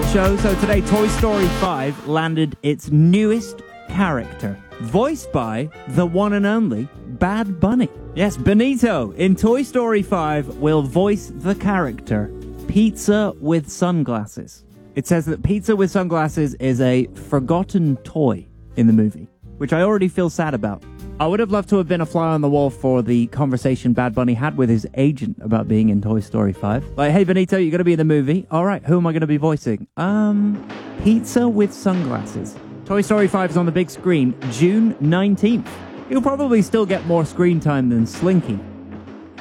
shit show. So today, Toy Story 5 landed its newest character, voiced by the one and only Bad Bunny. Yes, Benito in Toy Story 5 will voice the character Pizza with Sunglasses. It says that Pizza with Sunglasses is a forgotten toy in the movie, which I already feel sad about. I would have loved to have been a fly on the wall for the conversation Bad Bunny had with his agent about being in Toy Story 5. Like, hey, Benito, you're going to be in the movie? All right, who am I going to be voicing? Pizza with Sunglasses. Toy Story 5 is on the big screen June 19th. You'll probably still get more screen time than Slinky,